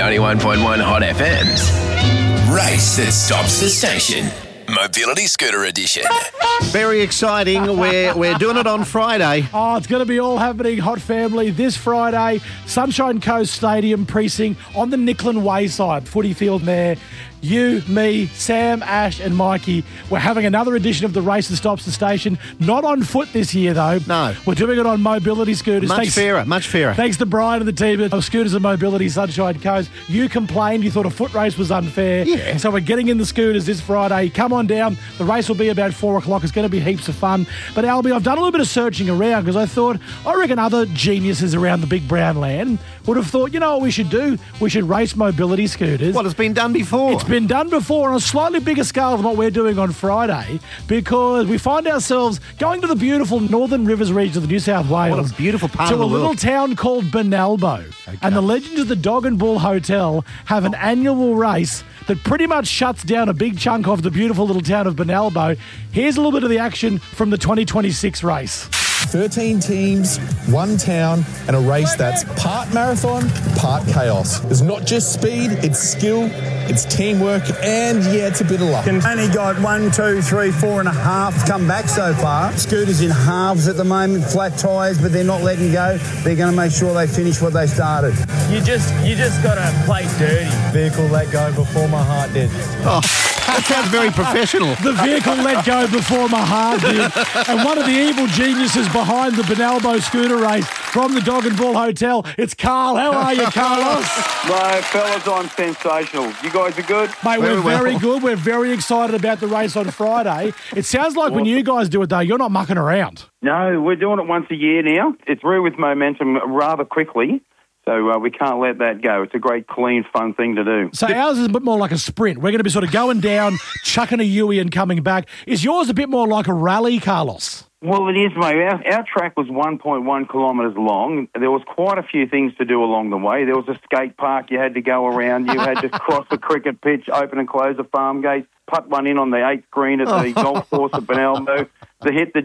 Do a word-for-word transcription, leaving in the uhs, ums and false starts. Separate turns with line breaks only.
ninety-one point one Hot F M's Race That Stops the Station. Mobility Scooter Edition.
Very exciting. We're we're doing it on Friday.
Oh, it's going to be all happening, Hot Family, this Friday. Sunshine Coast Stadium precinct on the Nicklin Wayside footy field there. You, me, Sam, Ash and Mikey, we're having another edition of the Race That Stops the Station. Not on foot this year, though.
No.
We're doing it on mobility scooters.
Much
thanks,
fairer, much fairer.
Thanks to Brian and the team of Scooters and Mobility Sunshine Coast. You complained, you thought a foot race was unfair.
Yeah.
So we're getting in the scooters this Friday. Come on down. The race will be about four o'clock. It's going to be heaps of fun. But Albie, I've done a little bit of searching around because I thought, I reckon other geniuses around the big brown land would have thought, you know what we should do? We should race mobility scooters.
Well, it's been done before.
It's been done before on a slightly bigger scale than what we're doing on Friday because we find ourselves going to the beautiful Northern Rivers region of the New South Wales.
What a beautiful part
to
of the
a little
world.
town called Benalbo.
Okay.
And the Legends of the Dog and Bull Hotel have an annual race that pretty much shuts down a big chunk of the beautiful little town of Benalbo. Here's a little bit of the action from the twenty twenty-six race.
thirteen teams, one town, and a race that's part marathon, part chaos. It's not just speed, it's skill, it's teamwork, and yeah, it's a bit of luck.
Only got one, two, three, four and a half come back so far. Scooters in halves at the moment, flat tyres, but they're not letting go. They're going to make sure they finish what they started.
You just you just got to play dirty.
Vehicle let go before my heart did.
Oh, that sounds very professional.
The vehicle let go before my heart did. And one of the evil geniuses behind the Benalbo scooter race from the Dog and Bull Hotel, it's Carl. How are you, Carlos?
No, fellas, I'm sensational. You guys are good?
Mate,
Very
we're very
well.
good. We're very excited about the race on Friday. It sounds like when you guys do it, though, you're not mucking around.
No, we're doing it once a year now. It's through with momentum rather quickly, so uh, we can't let that go. It's a great, clean, fun thing to do.
So ours is a bit more like a sprint. We're going to be sort of going down, chucking a Yui and coming back. Is yours a bit more like a rally, Carlos?
Well, it is, mate. Our, our track was one point one kilometres long. There was quite a few things to do along the way. There was a skate park you had to go around. You had to cross the cricket pitch, open and close the farm gate, putt one in on the eighth green at the golf course at Benalbo, to hit the